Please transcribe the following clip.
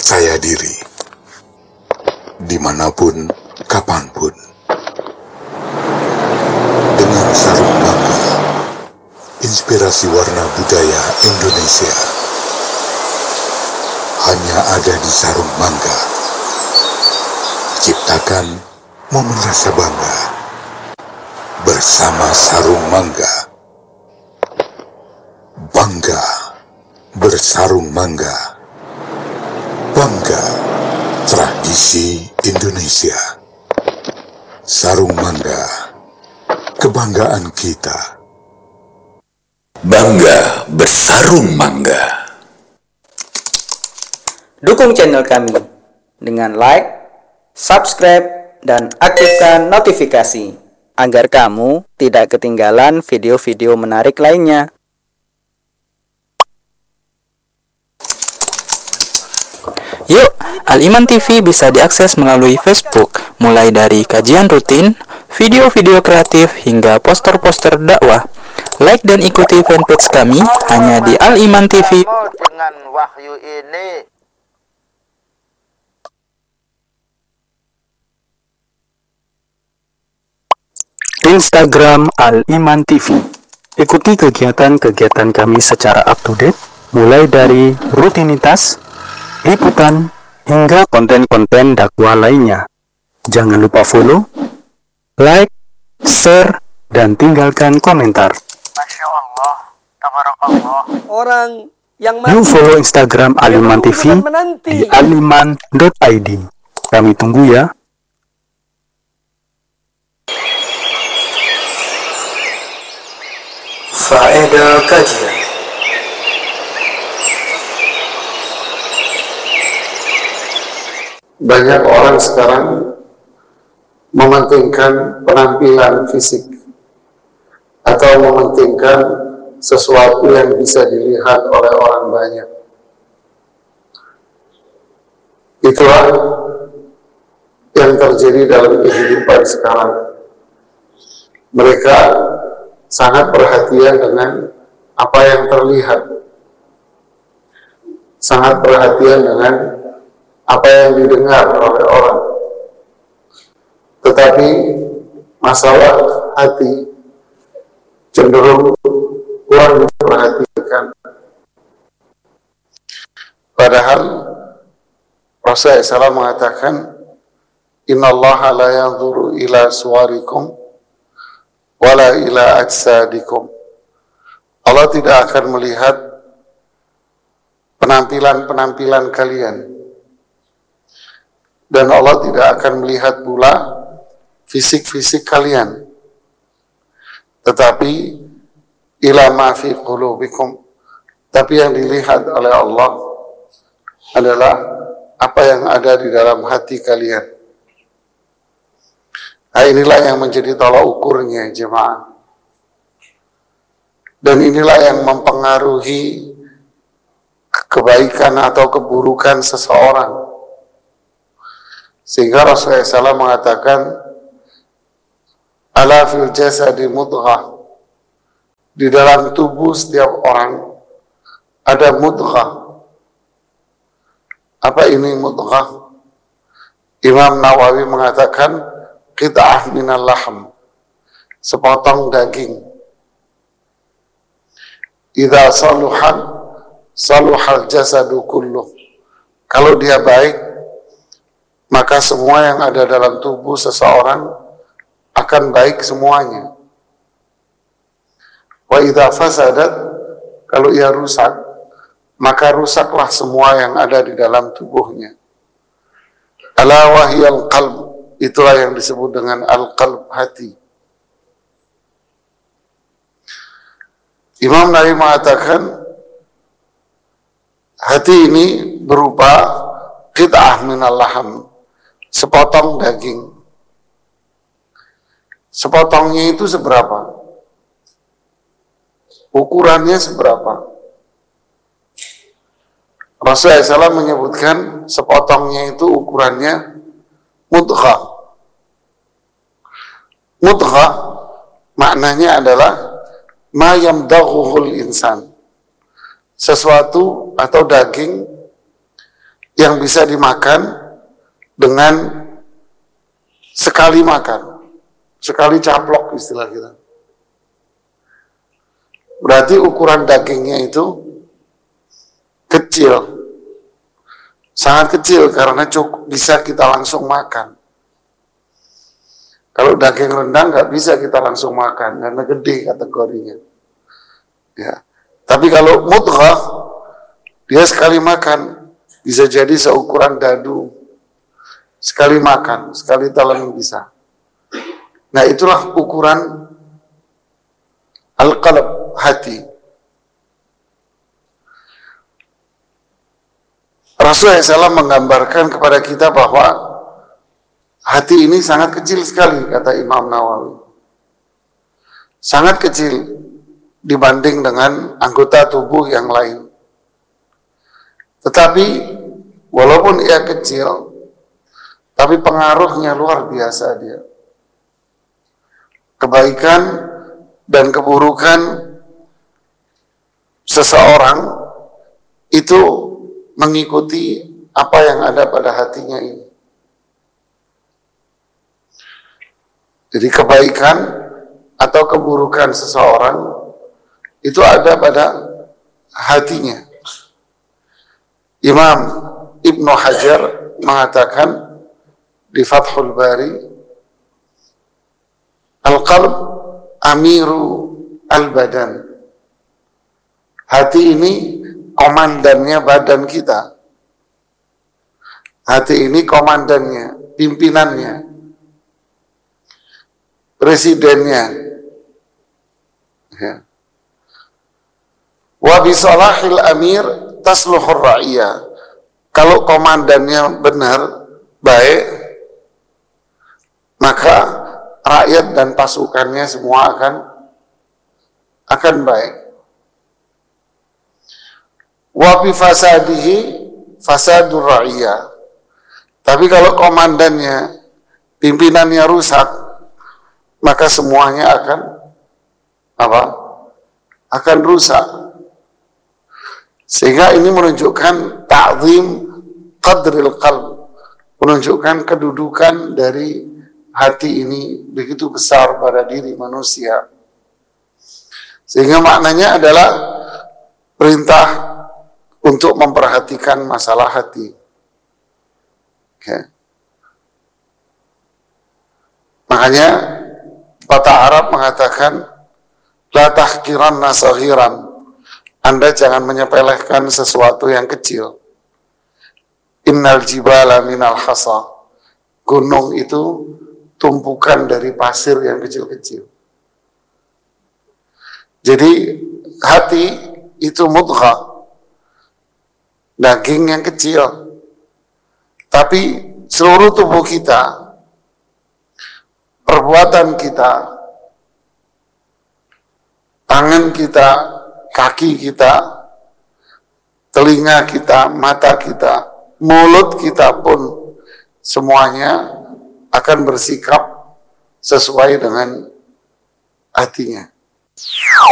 percaya diri, dimanapun, kapanpun. Dengan Sarung Mangga, inspirasi warna budaya Indonesia. Hanya ada di Sarung Mangga. Ciptakan momen rasa bangga bersama Sarung Mangga. Bangga bersarung mangga. Bangga tradisi Indonesia. Sarung Mangga, kebanggaan kita. Bangga bersarung mangga. Dukung channel kami dengan like, subscribe, dan aktifkan notifikasi agar kamu tidak ketinggalan video-video menarik lainnya. Yuk, Al-Iman TV bisa diakses melalui Facebook, mulai dari kajian rutin, video-video kreatif, hingga poster-poster dakwah. Like dan ikuti fanpage kami hanya di Al-Iman TV. Dengan wahyu ini, Instagram Al-Iman TV. Ikuti kegiatan-kegiatan kami secara up-to-date, mulai dari rutinitas, liputan, hingga konten-konten dakwah lainnya. Jangan lupa follow, like, share, dan tinggalkan komentar. Masya Allah, tabarakallah. Orang yang You follow Instagram Al-Iman TV di aliman.id. Kami tunggu ya. Faedah kajian. Banyak orang sekarang mementingkan penampilan fisik atau mementingkan sesuatu yang bisa dilihat oleh orang banyak. Itulah yang terjadi dalam kehidupan sekarang. Mereka sangat perhatian dengan apa yang terlihat, sangat perhatian dengan apa yang didengar oleh orang. Tetapi masalah hati cenderung kurang diperhatikan. Padahal Rasulullah SAW mengatakan, Innallaha la yanzuru ila suwarikum wala ila ajsadikum. Allah tidak akan melihat penampilan-penampilan kalian. Dan Allah tidak akan melihat pula fisik-fisik kalian. Tetapi ila ma fi qulubikum. Tapi yang dilihat oleh Allah adalah apa yang ada di dalam hati kalian. Nah, inilah yang menjadi tolak ukurnya jemaah. Dan inilah yang mempengaruhi kebaikan atau keburukan seseorang. Sehingga Rasulullah SAW mengatakan, ala fil jasadi mudghah. Di dalam tubuh setiap orang ada mudghah. Apa ini mudghah? Imam Nawawi mengatakan, qit'ah minal lahm, sepotong daging. Idza saluhan saluhal jasadu kulluh. Kalau dia baik, maka semua yang ada dalam tubuh seseorang akan baik semuanya. Wa idza fasadat, kalau ia rusak, maka rusaklah semua yang ada di dalam tubuhnya. Ala wahyal qalb, itulah yang disebut dengan al-qalb, hati. Imam Nawawi mengatakan, hati ini berupa qit'ah minal lahm, sepotong daging. Sepotongnya itu seberapa? Ukurannya seberapa? Rasulullah SAW menyebutkan sepotongnya itu ukurannya mudghah. Mudghah maknanya adalah ma yamdaghuhul insan, sesuatu atau daging yang bisa dimakan dengan sekali makan, sekali caplok istilah kita. Berarti ukuran dagingnya itu kecil, sangat kecil karena cukup bisa kita langsung makan. Kalau daging rendang nggak bisa kita langsung makan karena gede kategorinya. Ya. Tapi kalau mudghah, dia sekali makan bisa jadi seukuran dadu. Sekali makan, sekali telan bisa. Nah itulah ukuran al-qalb, hati. Rasulullah SAW menggambarkan kepada kita bahwa hati ini sangat kecil sekali, kata Imam Nawawi. Sangat kecil dibanding dengan anggota tubuh yang lain. Tetapi walaupun ia kecil, tapi pengaruhnya luar biasa dia. Kebaikan dan keburukan seseorang itu mengikuti apa yang ada pada hatinya ini. Jadi kebaikan atau keburukan seseorang itu ada pada hatinya. Imam Ibnu Hajar mengatakan di Fathul Bari, al-qalb amiru al-badan. Hati ini komandannya badan kita. Hati ini komandannya, pimpinannya, presidennya. Ya. Wa bi salahil amir tasluhur ra'iyah. Kalau komandannya benar, baik, maka rakyat dan pasukannya semua akan baik. Wa bi fasadihi fasadur ra'iyah. Tapi kalau komandannya, pimpinannya rusak, maka semuanya akan rusak. Sehingga ini menunjukkan ta'zim qadril qalb, menunjukkan kedudukan dari hati ini begitu besar pada diri manusia. Sehingga maknanya adalah perintah untuk memperhatikan masalah hati. Okay. Makanya patah Arab mengatakan la tahqiranna saghiran. Anda jangan menyepelekan sesuatu yang kecil. Innal jibala minal hasa. Gunung itu tumpukan dari pasir yang kecil-kecil. Jadi hati itu mudghah, daging yang kecil. Tapi seluruh tubuh kita, perbuatan kita, tangan kita, kaki kita, telinga kita, mata kita, mulut kita pun semuanya akan bersikap sesuai dengan hatinya.